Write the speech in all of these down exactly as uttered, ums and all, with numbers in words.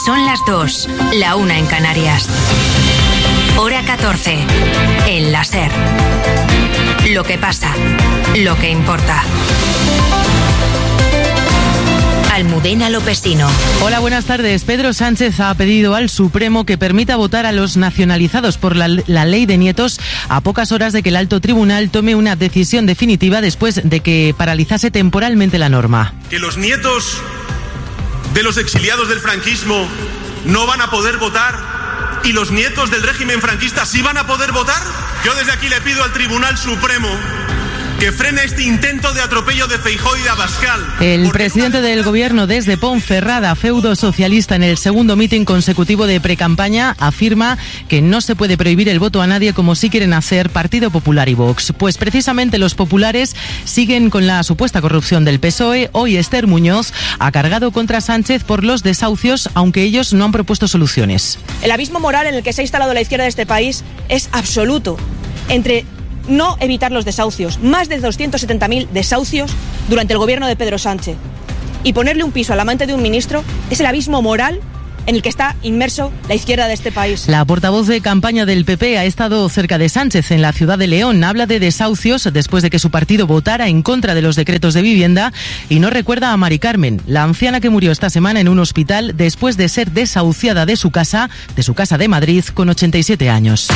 Son las dos, la una en Canarias. Hora catorce, en la SER. Lo que pasa, lo que importa. Almudena Lopesino. Hola, buenas tardes. Pedro Sánchez ha pedido al Supremo que permita votar a los nacionalizados por la, la ley de nietos a pocas horas de que el alto tribunal tome una decisión definitiva después de que paralizase temporalmente la norma. Que los nietos de los exiliados del franquismo no van a poder votar y los nietos del régimen franquista sí van a poder votar. Yo desde aquí le pido al Tribunal Supremo que frene este intento de atropello de Feijóo y de Abascal. El presidente del gobierno desde Ponferrada, feudo socialista, en el segundo mitin consecutivo de precampaña, afirma que no se puede prohibir el voto a nadie como sí quieren hacer Partido Popular y Vox. Pues precisamente los populares siguen con la supuesta corrupción del P S O E. Hoy Esther Muñoz ha cargado contra Sánchez por los desahucios, aunque ellos no han propuesto soluciones. El abismo moral en el que se ha instalado la izquierda de este país es absoluto. Entre no evitar los desahucios, más de doscientos setenta mil desahucios durante el gobierno de Pedro Sánchez, y ponerle un piso al amante de un ministro es el abismo moral en el que está inmerso la izquierda de este país. La portavoz de campaña del P P ha estado cerca de Sánchez en la ciudad de León. Habla de desahucios después de que su partido votara en contra de los decretos de vivienda y no recuerda a Mari Carmen, la anciana que murió esta semana en un hospital después de ser desahuciada de su casa, de su casa de Madrid, con ochenta y siete años.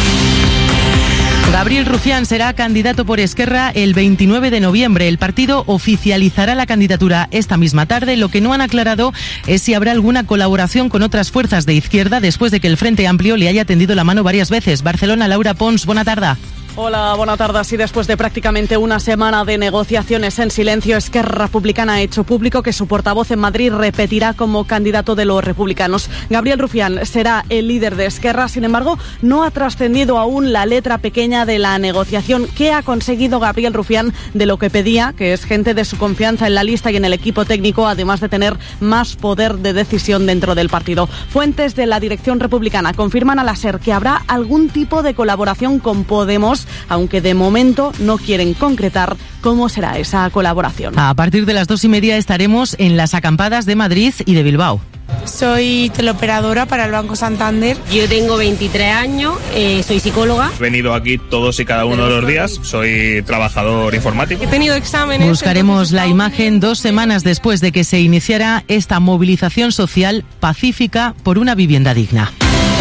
Gabriel Rufián será candidato por Esquerra el veintinueve de noviembre. El partido oficializará la candidatura esta misma tarde. Lo que no han aclarado es si habrá alguna colaboración con otras fuerzas de izquierda después de que el Frente Amplio le haya tendido la mano varias veces. Barcelona, Laura Pons, buena tarde. Hola, buenas tardes. Y después de prácticamente una semana de negociaciones en silencio, Esquerra Republicana ha hecho público que su portavoz en Madrid repetirá como candidato de los republicanos. Gabriel Rufián será el líder de Esquerra. Sin embargo, no ha trascendido aún la letra pequeña de la negociación. ¿Qué ha conseguido Gabriel Rufián de lo que pedía, que es gente de su confianza en la lista y en el equipo técnico, además de tener más poder de decisión dentro del partido? Fuentes de la dirección republicana confirman a la SER que habrá algún tipo de colaboración con Podemos, aunque de momento no quieren concretar cómo será esa colaboración. A partir de las dos y media estaremos en las acampadas de Madrid y de Bilbao. Soy teleoperadora para el Banco Santander. Yo tengo veintitrés años, eh, soy psicóloga. He venido aquí todos y cada uno de los días, soy trabajador informático. He tenido exámenes. Buscaremos la imagen dos semanas después de que se iniciara esta movilización social pacífica por una vivienda digna.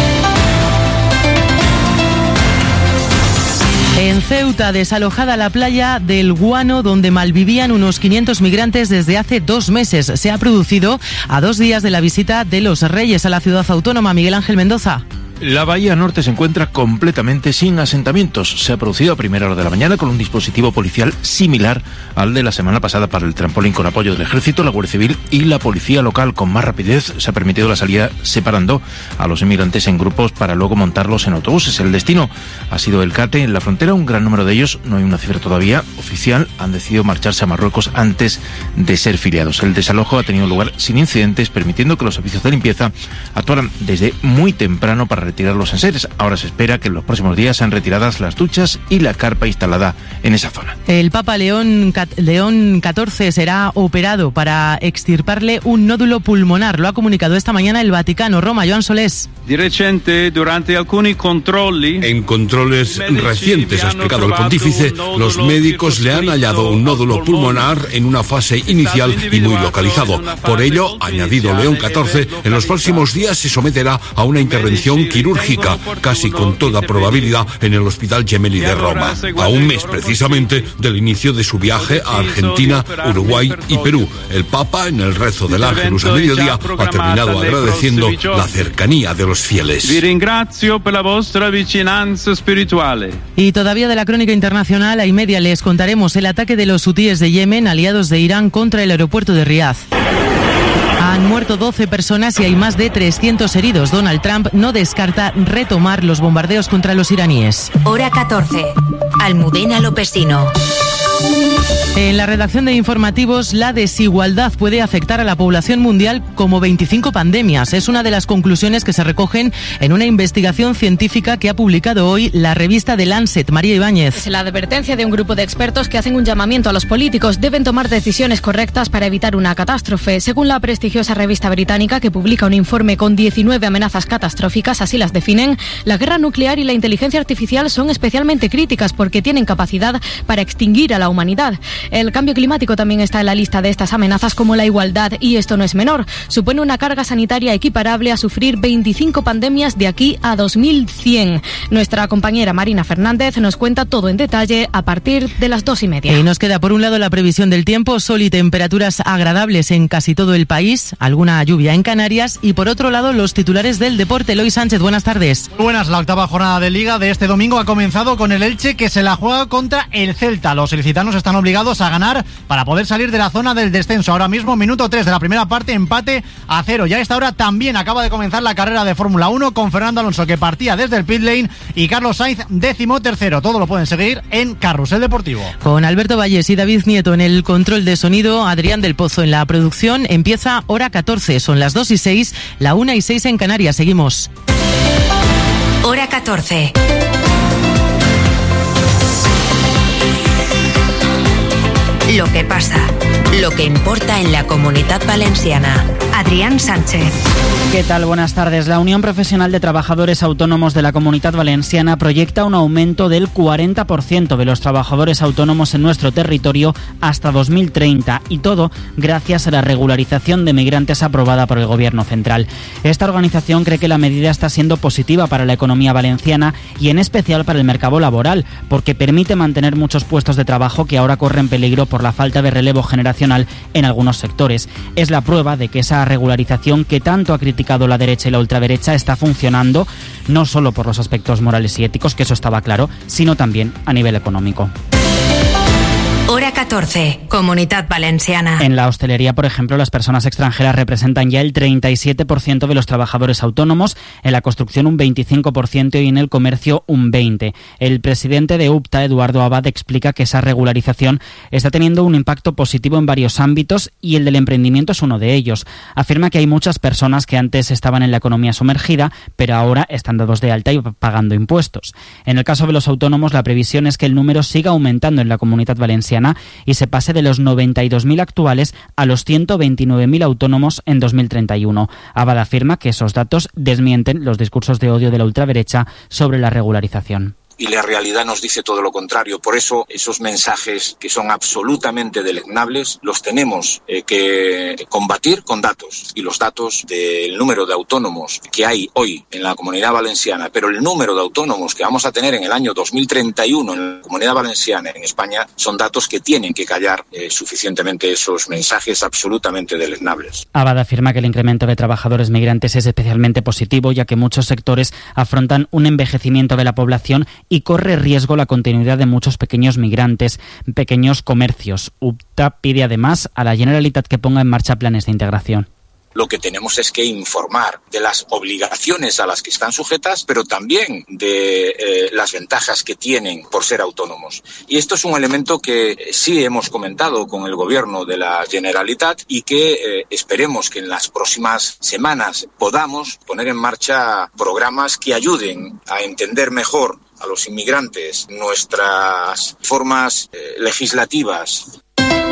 En Ceuta, desalojada la playa del Guano, donde malvivían unos quinientos migrantes desde hace dos meses. Se ha producido a dos días de la visita de los Reyes a la ciudad autónoma. Miguel Ángel Mendoza. La bahía norte se encuentra completamente sin asentamientos. Se ha producido a primera hora de la mañana con un dispositivo policial similar al de la semana pasada para el trampolín, con apoyo del Ejército, la Guardia Civil y la Policía Local. Con más rapidez se ha permitido la salida separando a los inmigrantes en grupos para luego montarlos en autobuses. El destino ha sido el Cate. En la frontera, un gran número de ellos, no hay una cifra todavía oficial, han decidido marcharse a Marruecos antes de ser filiados. El desalojo ha tenido lugar sin incidentes, permitiendo que los servicios de limpieza actuaran desde muy temprano para retirar los enseres. Ahora se espera que en los próximos días sean retiradas las duchas y la carpa instalada en esa zona. El Papa León, León catorce será operado para extirparle un nódulo pulmonar. Lo ha comunicado esta mañana el Vaticano. Roma, Joan Solés. Di recente, durante alcuni controlli, en controles recientes, ha explicado el pontífice, los médicos le han hallado un nódulo pulmonar en una fase inicial y muy localizado. Por ello, añadido León catorce, en los próximos días se someterá a una intervención quirúrgica, casi con toda probabilidad en el Hospital Gemelli de Roma, a un mes precisamente del inicio de su viaje a Argentina, Uruguay y Perú. El Papa, en el rezo del Ángelus a mediodía, ha terminado agradeciendo la cercanía de los fieles. Vi ringrazio per la vostra vicinanza spirituale. Y todavía de la crónica internacional, a y media les contaremos el ataque de los hutíes de Yemen, aliados de Irán, contra el aeropuerto de Riad. Han muerto doce personas y hay más de trescientos heridos. Donald Trump no descarta retomar los bombardeos contra los iraníes. Hora catorce. Almudena Lopesino. En la redacción de informativos, la desigualdad puede afectar a la población mundial como veinticinco pandemias. Es una de las conclusiones que se recogen en una investigación científica que ha publicado hoy la revista The Lancet. María Ibáñez. Es la advertencia de un grupo de expertos que hacen un llamamiento a los políticos. Deben tomar decisiones correctas para evitar una catástrofe. Según la prestigiosa revista británica, que publica un informe con diecinueve amenazas catastróficas, así las definen, la guerra nuclear y la inteligencia artificial son especialmente críticas porque tienen capacidad para extinguir a la humanidad. El cambio climático también está en la lista de estas amenazas, como la igualdad, y esto no es menor. Supone una carga sanitaria equiparable a sufrir veinticinco pandemias de aquí a dos mil cien. Nuestra compañera Marina Fernández nos cuenta todo en detalle a partir de las dos y media. Y nos queda por un lado la previsión del tiempo, sol y temperaturas agradables en casi todo el país, alguna lluvia en Canarias, y por otro lado los titulares del deporte. Eloy Sánchez, buenas tardes. Muy buenas, la octava jornada de Liga de este domingo ha comenzado con el Elche, que se la juega contra el Celta. Los ilicitanos están obligados a ganar para poder salir de la zona del descenso. Ahora mismo, minuto tres de la primera parte, empate a cero. Ya a esta hora también acaba de comenzar la carrera de Fórmula uno con Fernando Alonso, que partía desde el pit lane, y Carlos Sainz, décimo tercero. Todo lo pueden seguir en Carrusel Deportivo. Con Alberto Valles y David Nieto en el control de sonido, Adrián del Pozo en la producción. Empieza hora catorce, son las dos y seis, la una y seis en Canarias. Seguimos. Hora catorce. Lo que pasa, lo que importa en la Comunitat Valenciana. Adrián Sánchez. ¿Qué tal? Buenas tardes. La Unión Profesional de Trabajadores Autónomos de la Comunitat Valenciana proyecta un aumento del cuarenta por ciento de los trabajadores autónomos en nuestro territorio hasta dos mil treinta, y todo gracias a la regularización de migrantes aprobada por el Gobierno central. Esta organización cree que la medida está siendo positiva para la economía valenciana y en especial para el mercado laboral, porque permite mantener muchos puestos de trabajo que ahora corren peligro por la falta de relevo generacional en algunos sectores. Es la prueba de que esa regularización que tanto ha criticado la derecha y la ultraderecha está funcionando, no solo por los aspectos morales y éticos, que eso estaba claro, sino también a nivel económico. Hora catorce, Comunitat Valenciana. En la hostelería, por ejemplo, las personas extranjeras representan ya el treinta y siete por ciento de los trabajadores autónomos, en la construcción un veinticinco por ciento y en el comercio un veinte por ciento. El presidente de UPTA, Eduardo Abad, explica que esa regularización está teniendo un impacto positivo en varios ámbitos y el del emprendimiento es uno de ellos. Afirma que hay muchas personas que antes estaban en la economía sumergida, pero ahora están dados de alta y pagando impuestos. En el caso de los autónomos, la previsión es que el número siga aumentando en la Comunitat Valenciana y se pase de los noventa y dos mil actuales a los ciento veintinueve mil autónomos en dos mil treinta y uno. Abad afirma que esos datos desmienten los discursos de odio de la ultraderecha sobre la regularización. Y la realidad nos dice todo lo contrario. Por eso esos mensajes que son absolutamente deleznables los tenemos eh, que combatir con datos. Y los datos del número de autónomos que hay hoy en la Comunidad Valenciana, pero el número de autónomos que vamos a tener en el año dos mil treinta y uno en la Comunidad Valenciana, en España, son datos que tienen que callar eh, suficientemente esos mensajes absolutamente deleznables. Abad afirma que el incremento de trabajadores migrantes es especialmente positivo, ya que muchos sectores afrontan un envejecimiento de la población y corre riesgo la continuidad de muchos pequeños migrantes, pequeños comercios. UPTA pide además a la Generalitat que ponga en marcha planes de integración. Lo que tenemos es que informar de las obligaciones a las que están sujetas, pero también de eh, las ventajas que tienen por ser autónomos. Y esto es un elemento que sí hemos comentado con el Gobierno de la Generalitat y que eh, esperemos que en las próximas semanas podamos poner en marcha programas que ayuden a entender mejor a los inmigrantes nuestras formas eh, legislativas.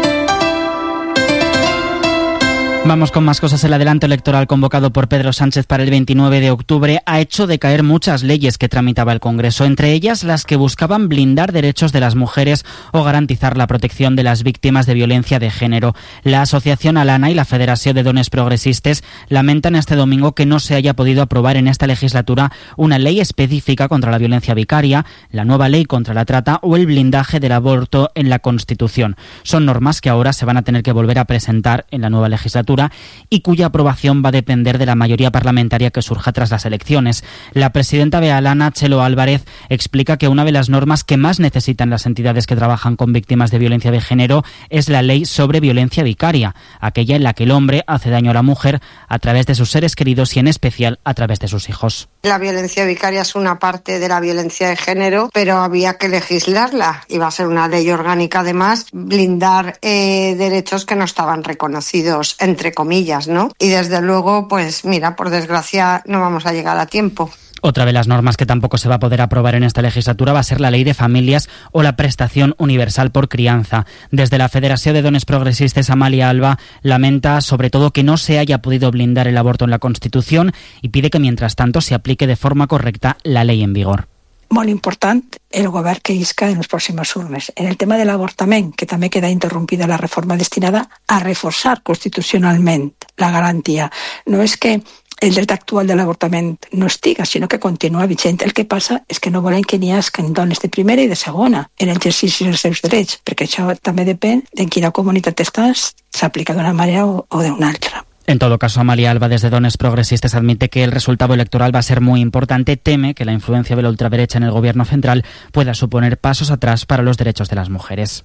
Vamos con más cosas. El adelanto electoral convocado por Pedro Sánchez para el veintinueve de octubre ha hecho decaer muchas leyes que tramitaba el Congreso, entre ellas las que buscaban blindar derechos de las mujeres o garantizar la protección de las víctimas de violencia de género. La Asociación Alana y la Federación de Dones Progresistes lamentan este domingo que no se haya podido aprobar en esta legislatura una ley específica contra la violencia vicaria, la nueva ley contra la trata o el blindaje del aborto en la Constitución. Son normas que ahora se van a tener que volver a presentar en la nueva legislatura y cuya aprobación va a depender de la mayoría parlamentaria que surja tras las elecciones. La presidenta de Alana, Chelo Álvarez, explica que una de las normas que más necesitan las entidades que trabajan con víctimas de violencia de género es la ley sobre violencia vicaria, aquella en la que el hombre hace daño a la mujer a través de sus seres queridos y en especial a través de sus hijos. La violencia vicaria es una parte de la violencia de género, pero había que legislarla. Iba a ser una ley orgánica, además, blindar eh, derechos que no estaban reconocidos, entre comillas, ¿no? Y desde luego, pues mira, por desgracia no vamos a llegar a tiempo. Otra de las normas que tampoco se va a poder aprobar en esta legislatura va a ser la Ley de Familias o la Prestación Universal por Crianza. Desde la Federación de Dones Progresistes, Amalia Alba lamenta sobre todo que no se haya podido blindar el aborto en la Constitución y pide que mientras tanto se aplique de forma correcta la ley en vigor. Molt important el govern que isca en els pròxims urnes. En el tema de l'avortament, que també queda interrompida la reforma destinada a reforçar constitucionalment la garantia. No és que el dret actual de l'avortament no estiga, sinó que continua vigent. El que passa és que no volen que n'hi hagi dones de primera i de segona en l'exercici dels seus drets, perquè això també depèn de quina comunitat estàs, s'aplica d'una manera o, o d'una altra. En todo caso, Amalia Alba, desde Dones Progresistes, admite que el resultado electoral va a ser muy importante. Teme que la influencia de la ultraderecha en el gobierno central pueda suponer pasos atrás para los derechos de las mujeres.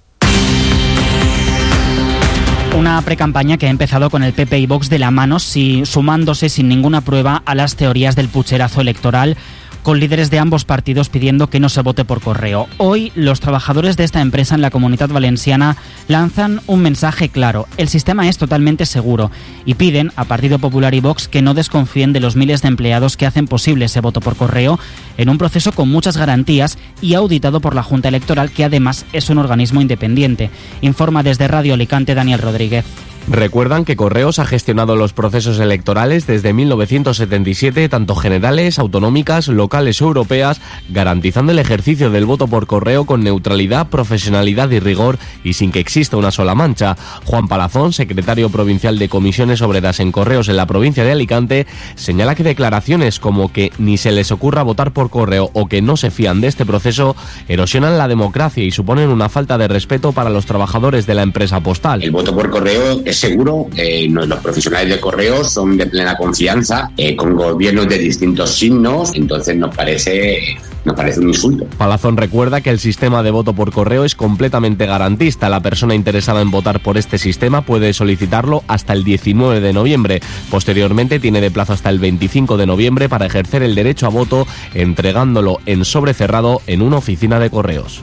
Una precampaña que ha empezado con el P P y Vox de la mano, si, sumándose sin ninguna prueba a las teorías del pucherazo electoral, con líderes de ambos partidos pidiendo que no se vote por correo. Hoy, los trabajadores de esta empresa en la Comunitat Valenciana lanzan un mensaje claro. El sistema es totalmente seguro y piden a Partido Popular y Vox que no desconfíen de los miles de empleados que hacen posible ese voto por correo en un proceso con muchas garantías y auditado por la Junta Electoral, que además es un organismo independiente. Informa desde Radio Alicante Daniel Rodríguez. Recuerdan que Correos ha gestionado los procesos electorales desde mil novecientos setenta y siete, tanto generales, autonómicas, locales o europeas, garantizando el ejercicio del voto por correo con neutralidad, profesionalidad y rigor y sin que exista una sola mancha. Juan Palazón, secretario provincial de Comisiones Obreras en Correos en la provincia de Alicante, señala que declaraciones como que ni se les ocurra votar por correo o que no se fían de este proceso erosionan la democracia y suponen una falta de respeto para los trabajadores de la empresa postal. El voto por correo es seguro, eh, los profesionales de correos son de plena confianza, eh, con gobiernos de distintos signos, entonces nos parece, nos parece un insulto. Palazón recuerda que el sistema de voto por correo es completamente garantista. La persona interesada en votar por este sistema puede solicitarlo hasta el diecinueve de noviembre. Posteriormente tiene de plazo hasta el veinticinco de noviembre para ejercer el derecho a voto, entregándolo en sobre cerrado en una oficina de correos.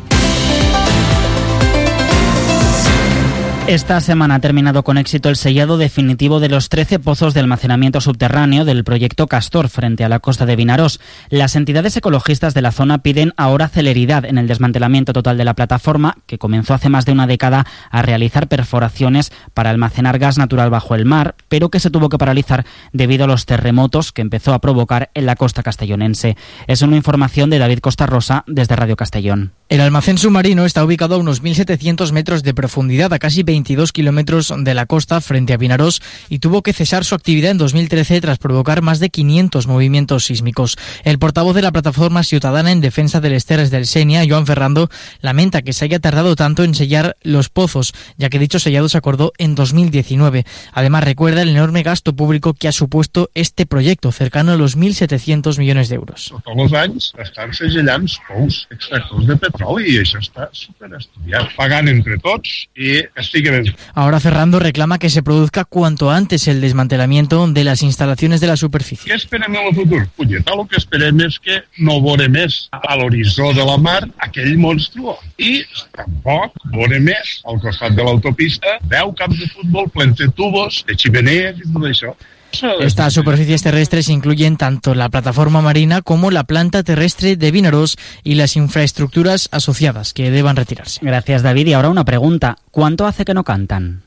Esta semana ha terminado con éxito el sellado definitivo de los trece pozos de almacenamiento subterráneo del proyecto Castor frente a la costa de Vinarós. Las entidades ecologistas de la zona piden ahora celeridad en el desmantelamiento total de la plataforma, que comenzó hace más de una década a realizar perforaciones para almacenar gas natural bajo el mar, pero que se tuvo que paralizar debido a los terremotos que empezó a provocar en la costa castellonense. Es una información de David Costa Rosa desde Radio Castellón. El almacén submarino está ubicado a unos mil setecientos metros de profundidad, a casi veintidós kilómetros de la costa frente a Vinarós, y tuvo que cesar su actividad en dos mil trece tras provocar más de quinientos movimientos sísmicos. El portavoz de la plataforma ciudadana en defensa del Terres del Senia, Joan Ferrando, lamenta que se haya tardado tanto en sellar los pozos, ya que dicho sellado se acordó en dos mil diecinueve. Además, recuerda el enorme gasto público que ha supuesto este proyecto, cercano a los mil setecientos millones de euros. Tots els anys estan segellant pous extractors de petroli i això està superestudiat. Pagant entre tots i estigui ben. Ahora Ferrando reclama que se produzca cuanto antes el desmantelamiento de las instalaciones de la superficie. Què esperem en el futur? Punyeta, el que esperem és que no veure més a l'horitzó de la mar aquell monstruo. I tampoc veure més al costat de l'autopista deu camps de futbol plens de tubos, de ximenees i tot això. Estas superficies terrestres incluyen tanto la plataforma marina como la planta terrestre de Vinarós y las infraestructuras asociadas que deban retirarse. Gracias, David. Y ahora una pregunta. ¿Cuánto hace que no cantan?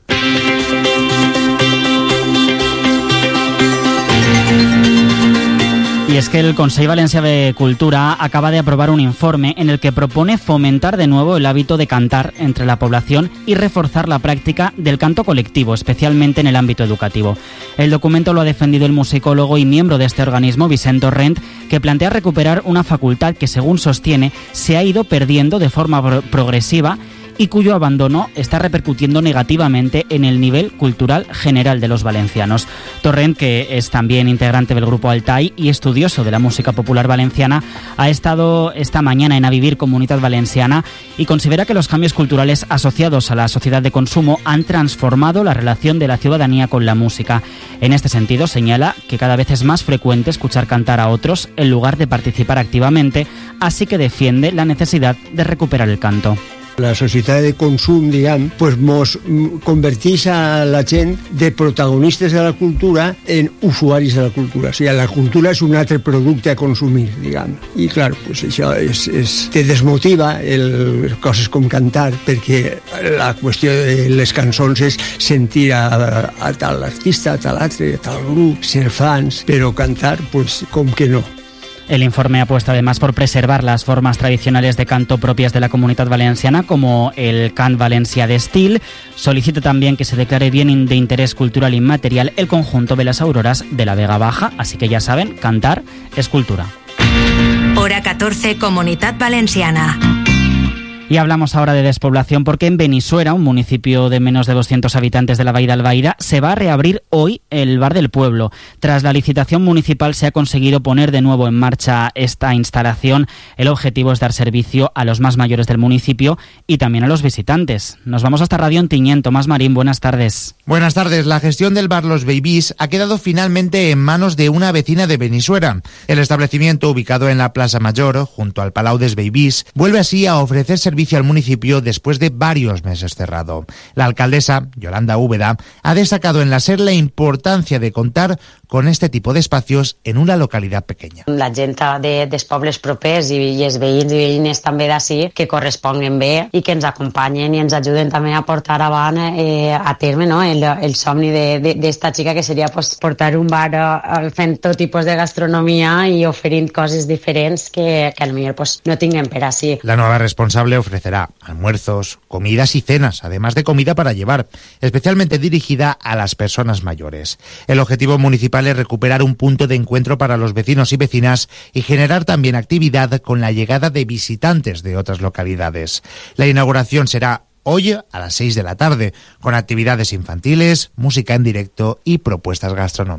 Y es que el Consell Valencià de Cultura acaba de aprobar un informe en el que propone fomentar de nuevo el hábito de cantar entre la población y reforzar la práctica del canto colectivo, especialmente en el ámbito educativo. El documento lo ha defendido el musicólogo y miembro de este organismo, Vicent Torrent, que plantea recuperar una facultad que, según sostiene, se ha ido perdiendo de forma pro- progresiva y cuyo abandono está repercutiendo negativamente en el nivel cultural general de los valencianos. Torrent, que es también integrante del grupo Altai y estudioso de la música popular valenciana, ha estado esta mañana en A Vivir Comunitat Valenciana y considera que los cambios culturales asociados a la sociedad de consumo han transformado la relación de la ciudadanía con la música. En este sentido, señala que cada vez es más frecuente escuchar cantar a otros en lugar de participar activamente, así que defiende la necesidad de recuperar el canto. La societat de consum, diguem, pues mos converteix a la gent de protagonistes de la cultura en usuaris de la cultura. O sigui, la cultura és un altre producte a consumir, diguem. I, clar, pues això és, és, te desmotiva el, coses com cantar, perquè la qüestió de les cançons és sentir a, a tal artista, a tal altre, a tal grup, ser fans, però cantar, pues, com que no. El informe apuesta además por preservar las formas tradicionales de canto propias de la Comunitat Valenciana, como el cant valencià d'estil. Solicita también que se declare bien de interés cultural inmaterial el conjunto de las auroras de la Vega Baja. Así que ya saben, cantar es cultura. Hora catorce, Comunitat Valenciana. Y hablamos ahora de despoblación porque en Benissuera, un municipio de menos de doscientos habitantes de la Vall d'Albaida, se va a reabrir hoy el Bar del Pueblo. Tras la licitación municipal se ha conseguido poner de nuevo en marcha esta instalación. El objetivo es dar servicio a los más mayores del municipio y también a los visitantes. Nos vamos hasta Radio Ontinyent. Tomás Marín, buenas tardes. Buenas tardes. La gestión del bar Los Babies ha quedado finalmente en manos de una vecina de Benissuera. El establecimiento, ubicado en la Plaza Mayor, junto al Palau des Babies, vuelve así a ofrecer servicio al municipio después de varios meses cerrado. La alcaldesa, Yolanda Úbeda, ha destacado en la SER la importancia de contar con este tipo de espacios en una localidad pequeña. La gent de, dels pobles propers i, i els veïns i veïnes també d'ací que corresponguen bé i que ens acompanyen i ens ajuden també a portar avant eh, a terme, no? el, el somni d'esta xica, que seria pues, portar un bar eh, fent tot tipus de gastronomia i oferint coses diferents que, que potser pues, no tinguem per ací. La nueva responsable ofrecerá almuerzos, comidas y cenas, además de comida para llevar, especialmente dirigida a las personas mayores. El objetivo municipal es recuperar un punto de encuentro para los vecinos y vecinas y generar también actividad con la llegada de visitantes de otras localidades. La inauguración será hoy a las seis de la tarde, con actividades infantiles, música en directo y propuestas gastronómicas.